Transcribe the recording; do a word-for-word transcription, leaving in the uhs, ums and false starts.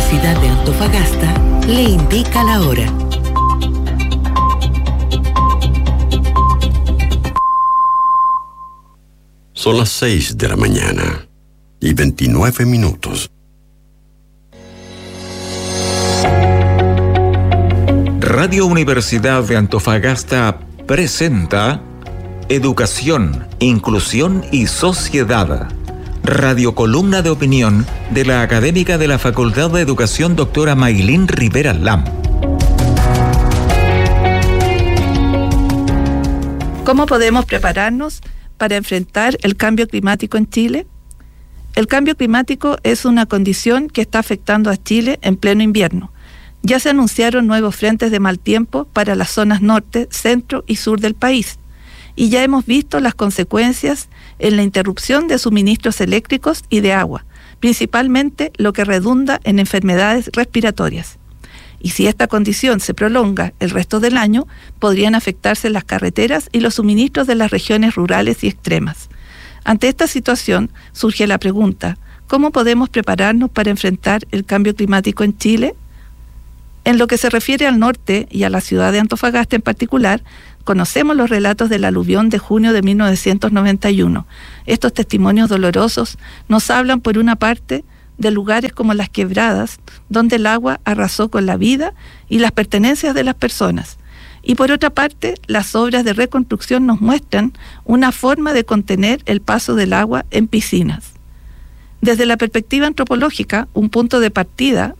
Universidad de Antofagasta le indica la hora. Son las seis de la mañana y veintinueve minutos. Radio Universidad de Antofagasta presenta Educación, Inclusión y Sociedad. Radiocolumna de opinión de la académica de la Facultad de Educación, doctora Maylin Rivera Lam. ¿Cómo podemos prepararnos para enfrentar el cambio climático en Chile? El cambio climático es una condición que está afectando a Chile en pleno invierno. Ya se anunciaron nuevos frentes de mal tiempo para las zonas norte, centro y sur del país. Y ya hemos visto las consecuencias en la interrupción de suministros eléctricos y de agua, principalmente lo que redunda en enfermedades respiratorias. Y si esta condición se prolonga el resto del año, podrían afectarse las carreteras y los suministros de las regiones rurales y extremas. Ante esta situación surge la pregunta: ¿cómo podemos prepararnos para enfrentar el cambio climático en Chile? En lo que se refiere al norte y a la ciudad de Antofagasta en particular, conocemos los relatos del aluvión de junio de mil novecientos noventa y uno. Estos testimonios dolorosos nos hablan, por una parte, de lugares como Las Quebradas, donde el agua arrasó con la vida y las pertenencias de las personas. Y por otra parte, las obras de reconstrucción nos muestran una forma de contener el paso del agua en piscinas. Desde la perspectiva antropológica, un punto de partida